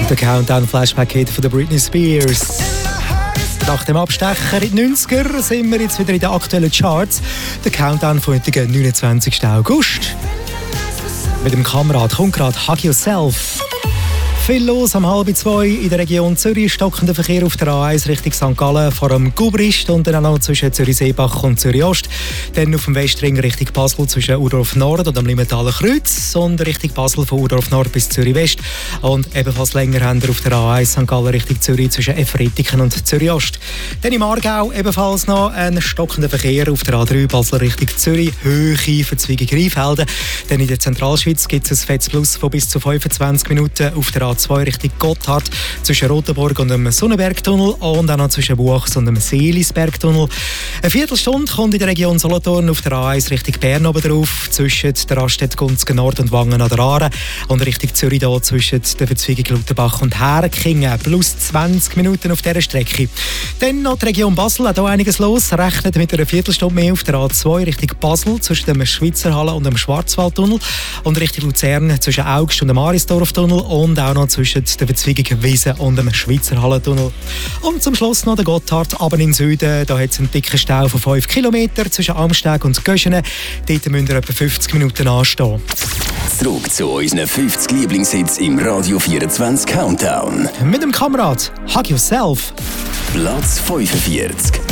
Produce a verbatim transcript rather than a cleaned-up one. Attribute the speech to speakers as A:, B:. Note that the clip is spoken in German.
A: Der Countdown-Flashback-Hit von der Britney Spears. Nach dem Abstecher in die neunziger sind wir jetzt wieder in den aktuellen Charts. Der Countdown vom heutigen neunundzwanzigsten August. Mit dem Kamerad kommt gerade Hug Yourself. Viel los am halb zwei in der Region Zürich. Stockender Verkehr auf der A eins Richtung Sankt Gallen, vor dem Gubrist und dann auch noch zwischen Zürich-Seebach und Zürich-Ost. Dann auf dem Westring Richtung Basel zwischen Urdorf Nord und am Limmentaler Kreuz und Richtung Basel von Urdorf Nord bis Zürich West. Und ebenfalls länger haben wir auf der A eins Sankt Gallen Richtung Zürich zwischen Efretiken und Zürich-Ost. Dann im Aargau ebenfalls noch ein stockender Verkehr auf der A drei Basel Richtung Zürich, Höhe Verzweigung Rheinfelden. Dann in der Zentralschweiz gibt es ein fettes Plus von bis zu fünfundzwanzig Minuten auf der A zwei Richtung Gotthard zwischen Rotenburg und dem Sonnenbergtunnel und auch noch zwischen Buchs und dem Seelisbergtunnel. Eine Viertelstunde kommt in der Region Solothurn auf der A eins Richtung Bern oben drauf, zwischen der Raststätte Gunzgen Nord und Wangen an der Aare und Richtung Zürich da zwischen der Verzweigung Lauterbach und Herkingen. Plus zwanzig Minuten auf dieser Strecke. Dann noch die Region Basel, hat hier einiges los, rechnet mit einer Viertelstunde mehr auf der A zwei Richtung Basel zwischen dem Schweizerhalle und dem Schwarzwaldtunnel und Richtung Luzern zwischen Augst und dem Arisdorftunnel und auch noch zwischen der Verzweigung Wiesen und dem Schweizer Hallentunnel. Und zum Schluss noch der Gotthard, aber im Süden. Da hat es einen dicken Stau von fünf Kilometern zwischen Amsteg und Göschenen. Dort müssen wir etwa fünfzig Minuten anstehen.
B: Zurück zu unseren fünfzig Lieblingshits im Radio vierundzwanzig Countdown.
A: Mit dem Kamerad Hug Yourself.
B: Platz fünfundvierzig.